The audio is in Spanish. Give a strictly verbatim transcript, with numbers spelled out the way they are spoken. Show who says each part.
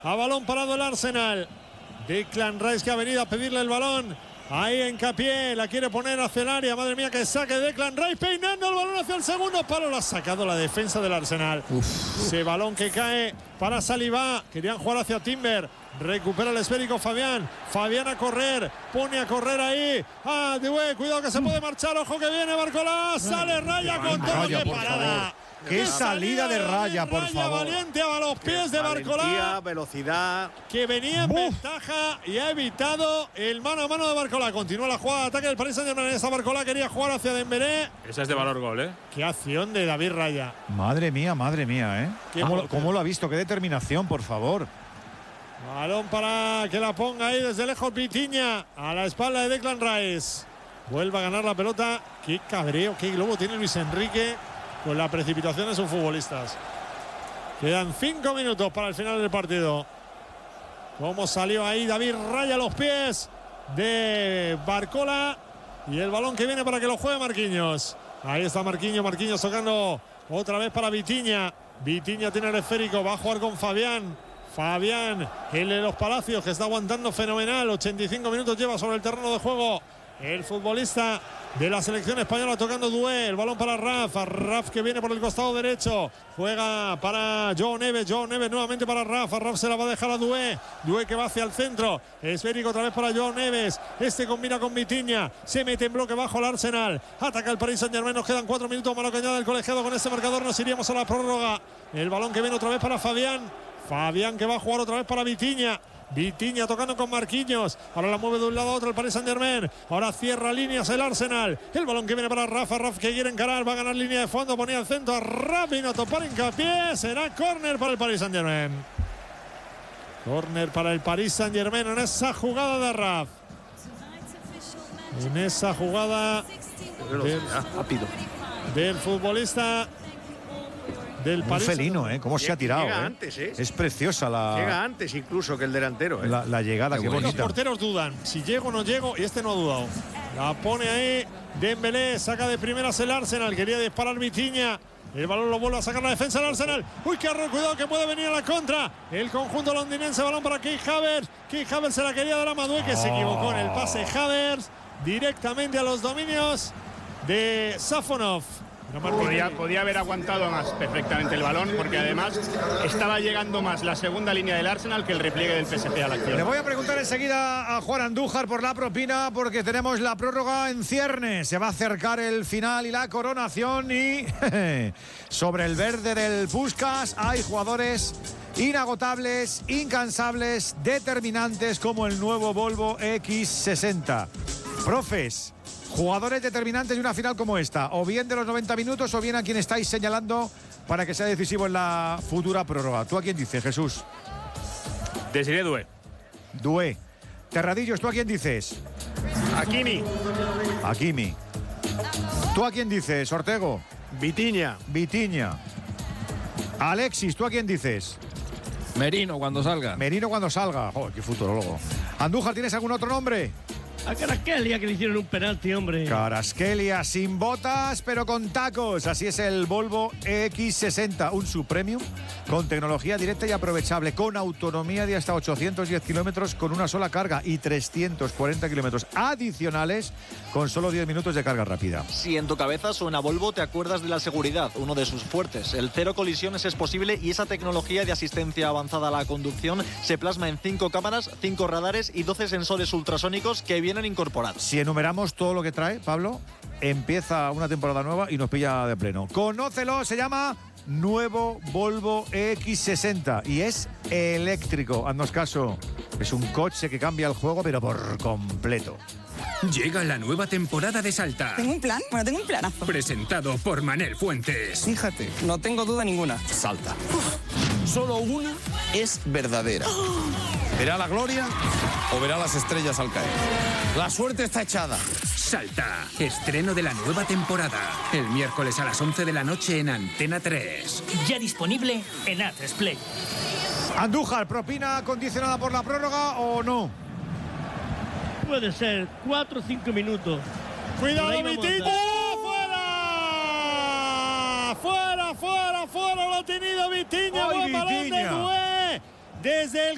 Speaker 1: A balón parado el Arsenal. Declan Rice, que ha venido a pedirle el balón. Ahí Hincapié, la quiere poner hacia el área. Madre mía, que saque Declan Rice, peinando el balón hacia el segundo palo. Lo ha sacado la defensa del Arsenal. Uf. Ese balón que cae para Saliba. Querían jugar hacia Timber. Recupera el esférico Fabián. Fabián a correr. Pone a correr ahí. Ah, Due, cuidado que se puede marchar. Ojo que viene Barcolá. Sale Raya con todo. ¡Qué parada!
Speaker 2: ¡Qué salida de Raya, por
Speaker 1: Raya
Speaker 2: favor!
Speaker 1: Valiente a los pies de Barcolá.
Speaker 3: Velocidad.
Speaker 1: Que venía en Uf. ventaja y ha evitado el mano a mano de Barcolá. Continúa la jugada de ataque del Paris Saint-Germain. Esa Barcolá quería jugar hacia Dembélé.
Speaker 4: Esa es de valor gol, ¿eh?
Speaker 1: Qué acción de David Raya.
Speaker 2: Madre mía, madre mía, ¿eh? ¿Cómo, ¿Cómo lo ha visto? ¡Qué determinación, por favor!
Speaker 1: Balón para que la ponga ahí desde lejos Vitinha. A la espalda de Declan Rice. Vuelve a ganar la pelota. Qué cabreo, qué globo tiene Luis Enrique con la precipitación de sus futbolistas. Quedan cinco minutos para el final del partido. Cómo salió ahí David Raya a los pies de Barcola. Y el balón que viene para que lo juegue Marquinhos. Ahí está Marquinhos, Marquinhos tocando otra vez para Vitinha. Vitinha tiene el esférico, va a jugar con Fabián. Fabián, el de los Palacios, que está aguantando fenomenal. ochenta y cinco minutos lleva sobre el terreno de juego el futbolista de la selección española, tocando Due. El balón para Raf. Raf que viene por el costado derecho. Juega para Joao Neves. Joao Neves nuevamente para Raf. Raf se la va a dejar a Due. Due que va hacia el centro. Esférico otra vez para Joao Neves. Este combina con Vitinha. Se mete en bloque bajo el Arsenal. Ataca el Paris Saint-Germain. Nos quedan cuatro minutos. Malo que añade el colegiado. Con este marcador nos iríamos a la prórroga. El balón que viene otra vez para Fabián. Fabián que va a jugar otra vez para Vitinha. Vitinha tocando con Marquinhos. Ahora la mueve de un lado a otro el Paris Saint-Germain. Ahora cierra líneas el Arsenal. El balón que viene para Rafa. Rafa que quiere encarar. Va a ganar línea de fondo. Ponía el centro. Rápido a topar Hincapié. Será córner para el Paris Saint-Germain. Córner para el Paris Saint-Germain en esa jugada de Raf. En esa jugada del,
Speaker 3: rápido.
Speaker 1: del futbolista del Paris.
Speaker 2: Un felino, ¿eh? Cómo se ha tirado.
Speaker 3: Llega
Speaker 2: ¿eh?
Speaker 3: antes, ¿eh?
Speaker 2: Es preciosa la.
Speaker 3: Llega antes incluso que el delantero, ¿eh?
Speaker 2: La, la llegada, qué, qué bonita.
Speaker 1: Los porteros dudan. Si llego o no llego, y este no ha dudado. La pone ahí Dembélé, saca de primeras el Arsenal. Quería disparar Vitinha. El balón lo vuelve a sacar la defensa del Arsenal. Uy, qué arroz, cuidado que puede venir a la contra. El conjunto londinense, balón para Kai Havertz. Kai Havertz se la quería dar a Madueke, que oh. se equivocó en el pase. Havertz directamente a los dominios de Safonov.
Speaker 4: Podía, podía haber aguantado más perfectamente el balón, porque además estaba llegando más la segunda línea del Arsenal que el repliegue del P S G a la acción.
Speaker 2: Le voy a preguntar enseguida a Juan Andújar por la propina, porque tenemos la prórroga en ciernes. Se va a acercar el final y la coronación, y sobre el verde del Puskás hay jugadores inagotables, incansables, determinantes, como el nuevo Volvo equis sesenta. Profes, jugadores determinantes de una final como esta, o bien de los noventa minutos, o bien a quien estáis señalando para que sea decisivo en la futura prórroga. ¿Tú a quién dices, Jesús?
Speaker 4: Desiré Due.
Speaker 2: Due. Terradillos, ¿tú a quién dices?
Speaker 4: Hakimi.
Speaker 2: Hakimi. ¿Tú a quién dices, Ortego?
Speaker 3: Vitinha.
Speaker 2: Vitinha. Alexis, ¿tú a quién dices?
Speaker 5: Merino cuando salga.
Speaker 2: Merino cuando salga. Joder, qué futurólogo. Andújar, ¿tienes algún otro nombre?
Speaker 6: A Kvaratskhelia, que le hicieron un penalti, hombre.
Speaker 2: Kvaratskhelia sin botas, pero con tacos. Así es el Volvo equis sesenta, un subpremium con tecnología directa y aprovechable, con autonomía de hasta ochocientos diez kilómetros con una sola carga y trescientos cuarenta kilómetros adicionales con solo diez minutos de carga rápida.
Speaker 7: Si en tu cabeza suena Volvo, te acuerdas de la seguridad, uno de sus fuertes. El cero colisiones es posible, y esa tecnología de asistencia avanzada a la conducción se plasma en cinco cámaras, cinco radares y doce sensores ultrasónicos que vienen incorporados.
Speaker 2: Si enumeramos todo lo que trae, Pablo, empieza una temporada nueva y nos pilla de pleno. Conócelo, se llama nuevo Volvo equis sesenta y es eléctrico. Haznos caso, es un coche que cambia el juego, pero por completo.
Speaker 8: Llega la nueva temporada de Salta.
Speaker 9: ¿Tengo un plan? Bueno, tengo un planazo.
Speaker 8: Presentado por Manel Fuentes.
Speaker 9: Fíjate, no tengo duda ninguna.
Speaker 10: Salta. Solo una es verdadera.
Speaker 9: Oh.
Speaker 10: ¿Verá la gloria o verá las estrellas al caer? La suerte está echada.
Speaker 8: Salta, estreno de la nueva temporada. El miércoles a las once de la noche en Antena tres.
Speaker 11: Ya disponible en A tres Play.
Speaker 2: Andújar, ¿propina condicionada por la prórroga o no?
Speaker 6: Puede ser, cuatro o cinco minutos.
Speaker 1: ¡Cuidado, Vitinha! ¡Fuera! ¡Fuera, fuera, fuera! Lo ha tenido Vitinha. Buen balón de Due. Desde el